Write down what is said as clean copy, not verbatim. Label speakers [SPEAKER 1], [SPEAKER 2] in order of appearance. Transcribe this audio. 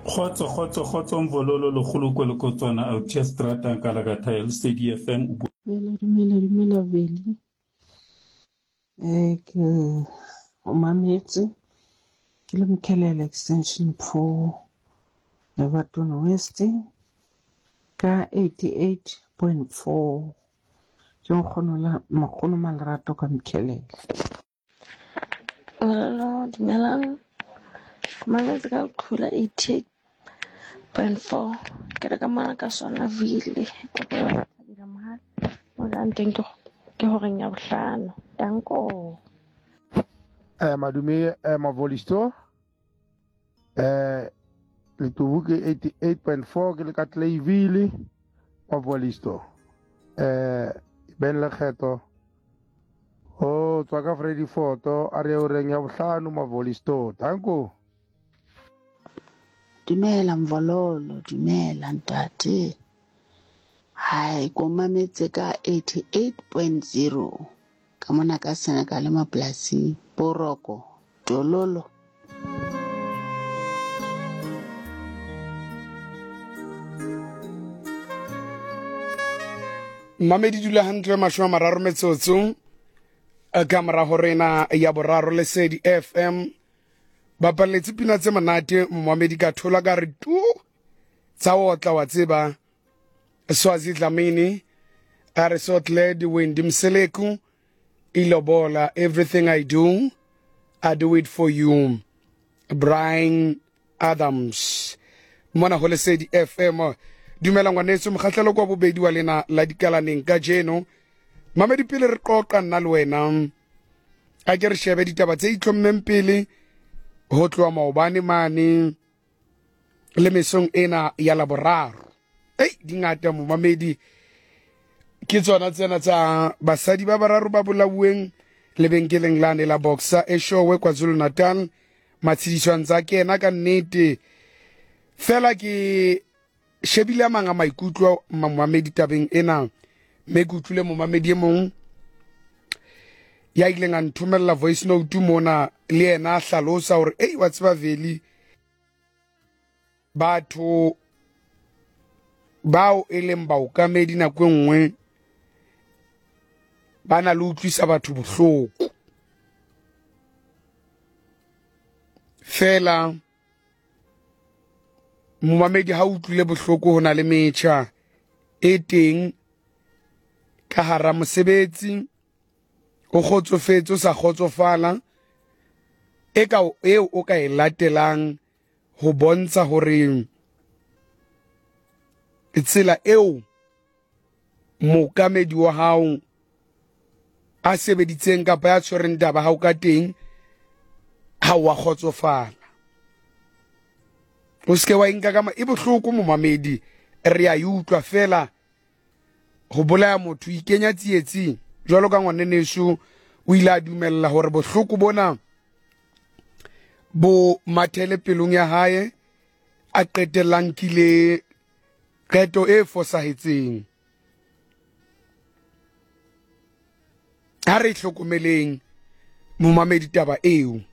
[SPEAKER 1] Kgotso Mvololo lekgolo ko le ko tsona Outstrata ka la ka tile Steady FM
[SPEAKER 2] Dumela Veli. Ke o mametse ke le Mkhelele extension 4 Lebatone West ka 88.4 ke nkgono la makgono malerato ka Mkhelele.
[SPEAKER 3] Hello, dumelang. Mametse ka Qhula 88.4 ke re ka mana ka sona Vili ka dira mahal mo ga nteng ke hore nya bohlano danko
[SPEAKER 4] Madume Mavolisto le tubuke 88.4 ke le ka Tleivili Mavolisto ben le kgetho o tswa ka Freddy Photo a re o reng ya bohlano Mavolisto danko.
[SPEAKER 5] Dumela Mvololo, dumela ntate. Hai, ko mametse ka 88.0 ka mona ka Senegal Maplasi, Boroko, Tololo.
[SPEAKER 6] Mamedi dula 130 metsotso ka mora horena ya boraro le Sedi FM bapaletse pina tse monate Mamedi ka thola ka re tu tsa otla wa tseba Swazi Dlamini Arisot Led Wendy Mseleku Ilobola Everything I Do it for you Brian Adams mona ho le Sedi FM. Dumela ngwanetso mokgahlelo kwa bobedi wa lena la dikalaneng ka jeno Mamedi pele re qoqa nna le wena a ke re shebe ditaba tse itlhommeng pele ho tloa maobane mane le mesong ena ya laboraro dingata mo Mamedi ke tsona tsena tsa basadi ba bararo ba bolauweng lebenkeleng lane la Boxer e Showe KwaZulu Natal matshidiswang tsa kena ka nnete fela ke shebile manga maikutlo Mamedi tabeng ena me kutlule mo Mamedi e mong ya ileng a nthomella voice note mona le ena hlalosa hore wa tseba Veli batho bao eleng baokamedi nako nngwe bana le utlwisa batho bohloko fela Mamedi ha utlwile bohloko hona le metjha e teng ka hara mosebetsi o kgotsofetse o sa kgotsofala eo o ka e latelang ho bontsha hore tsela eo mookamedi wa hao a sebeditseng kapa ya tshwereng taba hao ka teng ha wa kgotsofala o ske wa inka kama e bohloko Mamedi re a utlwa fela ho bolaya motho ikenya tsietsing jwalo ka ngwaneneso o ile a dumella hore bohloko bona bo mathele pelong ya hae a qetellang kile qeto e fosahetseng ha re hlokomeleng Mamedi taba eo.